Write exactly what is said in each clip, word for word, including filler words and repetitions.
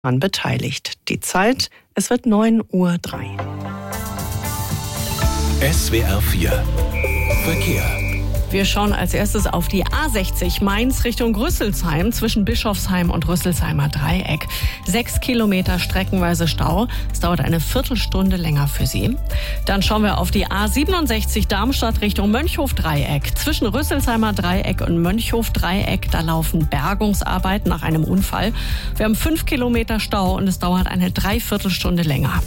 daran beteiligt. Die Zeit, es wird neun Uhr drei. S W R vier Verkehr. Wir schauen als erstes auf die A sechzig Mainz Richtung Rüsselsheim zwischen Bischofsheim und Rüsselsheimer Dreieck. Sechs Kilometer streckenweise Stau. Es dauert eine Viertelstunde länger für Sie. Dann schauen wir auf die A siebenundsechzig Darmstadt Richtung Mönchhof-Dreieck. Zwischen Rüsselsheimer Dreieck und Mönchhof-Dreieck, da laufen Bergungsarbeiten nach einem Unfall. Wir haben fünf Kilometer Stau und es dauert eine Dreiviertelstunde länger.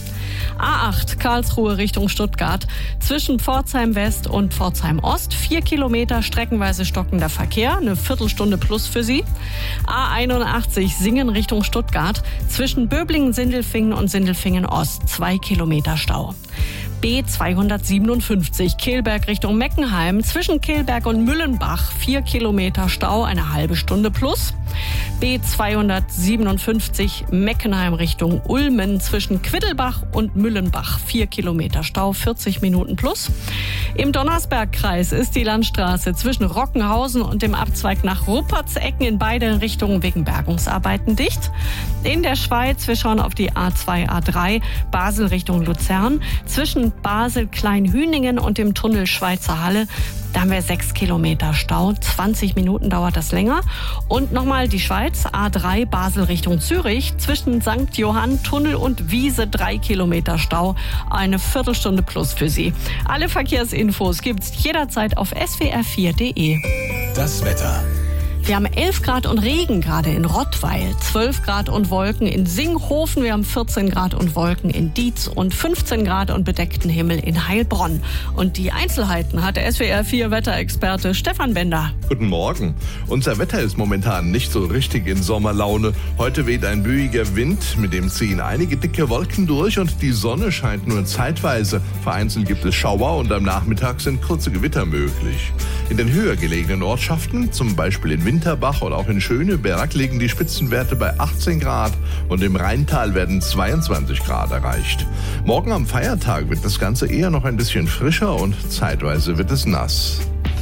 A acht Karlsruhe Richtung Stuttgart. Zwischen Pforzheim West und Pforzheim Ost. Vier Kilometer streckenweise stockender Verkehr. Eine Viertelstunde plus für Sie. A einundachtzig Singen Richtung Stuttgart. Zwischen Böblingen-Sindelfingen und Sindelfingen Ost. Zwei Kilometer Stau. B zweihundertsiebenundfünfzig Kehlberg Richtung Meckenheim. Zwischen Kehlberg und Müllenbach vier Kilometer Stau, eine halbe Stunde plus. B zweihundertsiebenundfünfzig Meckenheim Richtung Ulmen. Zwischen Quiddelbach und Müllenbach vier Kilometer Stau, vierzig Minuten plus. Im Donnersbergkreis ist die Landstraße zwischen Rockenhausen und dem Abzweig nach Ruppertsecken in beide Richtungen wegen Bergungsarbeiten dicht. In der Schweiz, wir schauen auf die A zwei, A drei, Basel Richtung Luzern. Zwischen Basel-Kleinhüningen und dem Tunnel Schweizer Halle, da haben wir sechs Kilometer Stau. zwanzig Minuten dauert das länger. Und nochmal die Schweiz, A drei, Basel Richtung Zürich. Zwischen Sankt Johann, Tunnel und Wiese drei Kilometer Stau. Eine Viertelstunde plus für Sie. Alle Verkehrsinfos gibt's jederzeit auf s w r vier punkt d e. Das Wetter. Wir haben elf Grad und Regen gerade in Rottweil, zwölf Grad und Wolken in Singhofen, wir haben vierzehn Grad und Wolken in Dietz und fünfzehn Grad und bedeckten Himmel in Heilbronn. Und die Einzelheiten hat der S W R vier Wetterexperte Stefan Bender. Guten Morgen. Unser Wetter ist momentan nicht so richtig in Sommerlaune. Heute weht ein böiger Wind, mit dem ziehen einige dicke Wolken durch und die Sonne scheint nur zeitweise. Vereinzelt gibt es Schauer und am Nachmittag sind kurze Gewitter möglich. In den höher gelegenen Ortschaften, zum Beispiel in Winterbach oder auch in Schöneberg, liegen die Spitzenwerte bei achtzehn Grad und im Rheintal werden zweiundzwanzig Grad erreicht. Morgen am Feiertag wird das Ganze eher noch ein bisschen frischer und zeitweise wird es nass.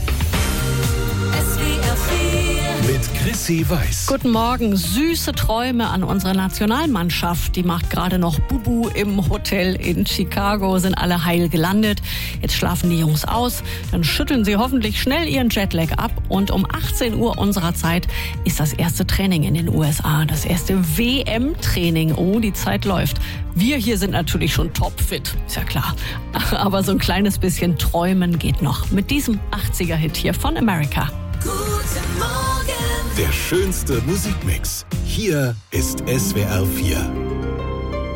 Mit Chrissy Weiß. Guten Morgen. Süße Träume an unsere Nationalmannschaft. Die macht gerade noch Bubu im Hotel in Chicago, sind alle heil gelandet. Jetzt schlafen die Jungs aus. Dann schütteln sie hoffentlich schnell ihren Jetlag ab. Und um achtzehn Uhr unserer Zeit ist das erste Training in den U S A. Das erste W M-Training. Oh, die Zeit läuft. Wir hier sind natürlich schon topfit. Ist ja klar. Aber so ein kleines bisschen träumen geht noch. Mit diesem achtziger-Hit hier von America. Der schönste Musikmix. Hier ist S W R vier.